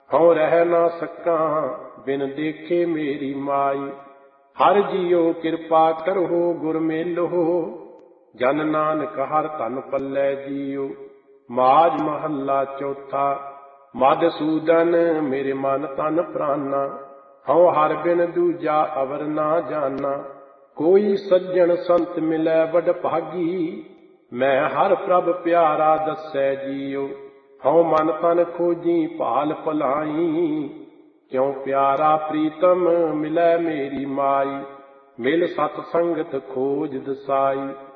ਹਉ ਰਹਿ ਨਾ ਸਕਾਂ ਬਿਨ ਦੇਖੇ ਮੇਰੀ ਮਾਈ। ਹਰ ਜੀਓ ਕਿਰਪਾ ਕਰੋ ਗੁਰ ਮੇਲੋ, ਜਨ ਨਾਨਕ ਹਰ ਧਨ ਪੱਲੇ ਜੀਓ। ਮਾਝ ਮਹੱਲਾ ਚੌਥਾ। ਮਧੂਸੂਦਨ ਮੇਰੇ ਮਨ ਤਨ ਪ੍ਰਾਨਾ, ਹਉ ਹਰ ਬਿਨ ਦੂਜਾ ਅਵਰ ਨਾ ਜਾਨਾ। ਕੋਈ ਸੱਜਣ ਸੰਤ ਮਿਲੈ ਵਡ ਭਾਗੀ, ਮੈਂ ਹਰ ਪ੍ਰਭ ਪਿਆਰਾ ਦੱਸੈ ਜੀਓ। ਹਉ ਮਨ ਤਨ ਖੋਜੀ ਭਾਲ ਭਲਾਈ, ਕਿਉ ਪਿਆਰਾ ਪ੍ਰੀਤਮ ਮਿਲੈ ਮੇਰੀ ਮਾਈ। ਮਿਲ ਸਤ ਸੰਗਤ ਖੋਜ ਦਸਾਈ।